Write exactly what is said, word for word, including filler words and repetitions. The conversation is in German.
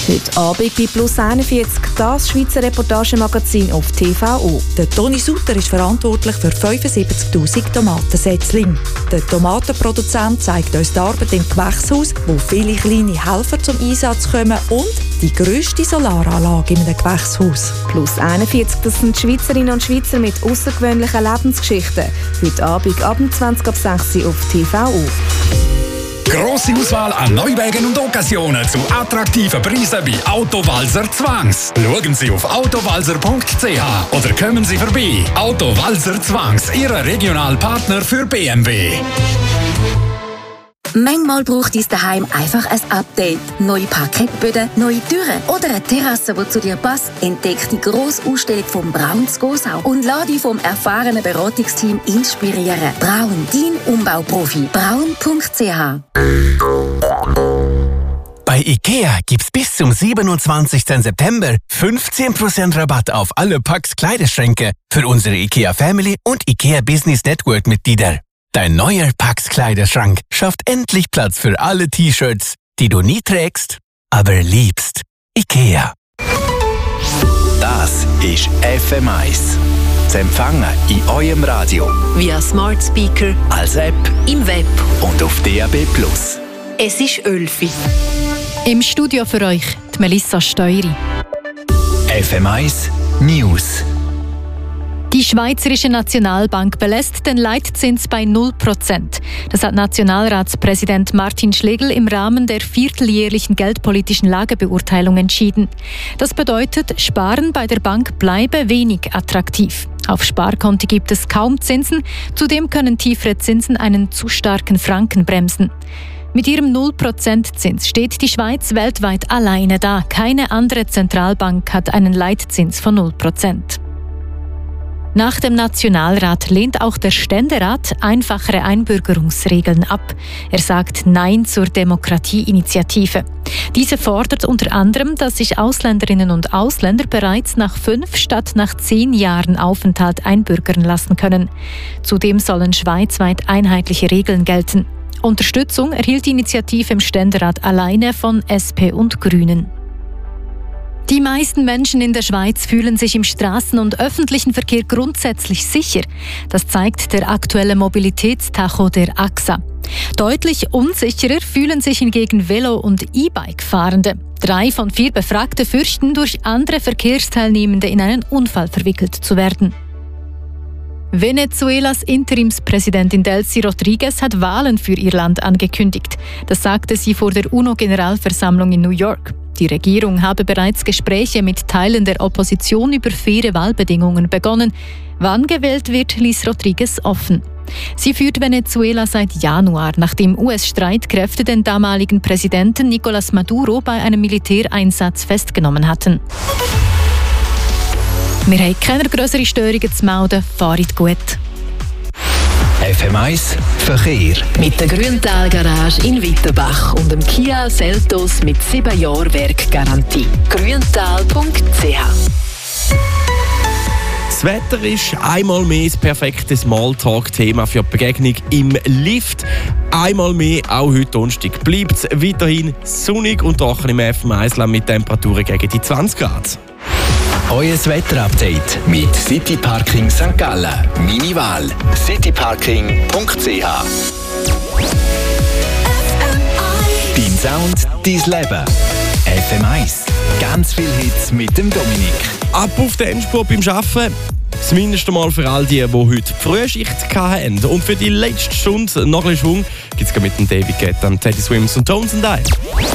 Heute Abend bei Plus einundvierzig, das Schweizer Reportagemagazin auf T V O. Der Toni Sutter ist verantwortlich für fünfundsiebzigtausend Tomatensetzlinge. Der Tomatenproduzent zeigt uns die Arbeit im Gewächshaus, wo viele kleine Helfer zum Einsatz kommen und die grösste Solaranlage in einem Gewächshaus. Plus einundvierzig, das sind Schweizerinnen und Schweizer mit außergewöhnlichen Lebensgeschichten. Heute Abend ab zwanzig ab sechs Uhr auf T V O. Grosse Auswahl an Neuwagen und Occasionen zu attraktiven Preisen bei Autowalzer Zwangs. Schauen Sie auf autowalzer punkt c h oder kommen Sie vorbei. Autowalzer Zwangs, Ihr Regionalpartner für B M W. Manchmal braucht es daheim einfach ein Update. Neue Parkettböden, neue Türen oder eine Terrasse, die zu dir passt. Entdeck die grosse Ausstellung von Braun zu Gosau und lass dich vom erfahrenen Beratungsteam inspirieren. Braun, dein Umbauprofi. braun punkt c h. Bei IKEA gibt's bis zum siebenundzwanzigsten September fünfzehn Prozent Rabatt auf alle Pax Kleiderschränke für unsere IKEA Family und IKEA Business Network Mitglieder. Dein neuer Pax Kleiderschrank schafft endlich Platz für alle T-Shirts, die du nie trägst, aber liebst. IKEA. Das ist F M eins. Zu empfangen in eurem Radio, via Smart Speaker, als App, im Web und auf D A B plus. Es ist Ölfi. Im Studio für euch die Melissa Steury. F M eins News. Die Schweizerische Nationalbank belässt den Leitzins bei null Prozent. Das hat Nationalratspräsident Martin Schlegel im Rahmen der vierteljährlichen geldpolitischen Lagebeurteilung entschieden. Das bedeutet, Sparen bei der Bank bleibe wenig attraktiv. Auf Sparkonti gibt es kaum Zinsen, zudem können tiefere Zinsen einen zu starken Franken bremsen. Mit ihrem null Prozent Zins steht die Schweiz weltweit alleine da. Keine andere Zentralbank hat einen Leitzins von null Prozent. Nach dem Nationalrat lehnt auch der Ständerat einfachere Einbürgerungsregeln ab. Er sagt Nein zur Demokratieinitiative. Diese fordert unter anderem, dass sich Ausländerinnen und Ausländer bereits nach fünf statt nach zehn Jahren Aufenthalt einbürgern lassen können. Zudem sollen schweizweit einheitliche Regeln gelten. Unterstützung erhielt die Initiative im Ständerat alleine von S P und Grünen. Die meisten Menschen in der Schweiz fühlen sich im Straßen- und öffentlichen Verkehr grundsätzlich sicher. Das zeigt der aktuelle Mobilitätstacho der A X A. Deutlich unsicherer fühlen sich hingegen Velo- und E-Bike-Fahrende. Drei von vier Befragten fürchten, durch andere Verkehrsteilnehmende in einen Unfall verwickelt zu werden. Venezuelas Interimspräsidentin Delcy Rodriguez hat Wahlen für ihr Land angekündigt. Das sagte sie vor der UNO-Generalversammlung in New York. Die Regierung habe bereits Gespräche mit Teilen der Opposition über faire Wahlbedingungen begonnen. Wann gewählt wird, ließ Rodriguez offen. Sie führt Venezuela seit Januar, nachdem U S-Streitkräfte den damaligen Präsidenten Nicolás Maduro bei einem Militäreinsatz festgenommen hatten. Wir haben keine grösseren Störungen zu melden. Fahrt gut. F M eins Verkehr. Mit der Grüntal Garage in Wittenbach und dem Kia Seltos mit sieben Jahren Werkgarantie. grüntal punkt c h. Das Wetter ist einmal mehr das perfekte Smalltalk-Thema für die Begegnung im Lift. Einmal mehr, auch heute Donnerstag, bleibt es weiterhin sonnig und trocken im F M eins mit Temperaturen gegen die zwanzig Grad. Euer Wetterupdate mit City Parking Sankt Gallen. Meine Wahl cityparking punkt c h. Dein Sound, dein Leben. F M eins. Ganz viel Hits mit dem Dominik. Ab auf den Endspurt beim Arbeiten. Zumindest einmal für all die, die heute die Frühschicht hatten. Und für die letzte Stunde noch ein bisschen Schwung gibt es mit dem David Guetta, Teddy Swims und Tones and I.